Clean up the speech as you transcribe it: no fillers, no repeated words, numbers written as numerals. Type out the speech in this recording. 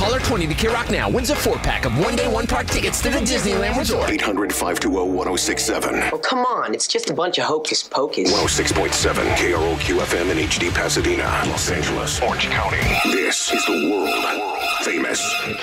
Caller 20 to K-Rock now wins a 4-pack of one-day, one-park tickets to the Disneyland Resort. 800-520-1067. Oh, come on. It's just a bunch of hocus pocus. 106.7 KROQ-FM in HD Pasadena, Los Angeles, Orange County. This is the world famous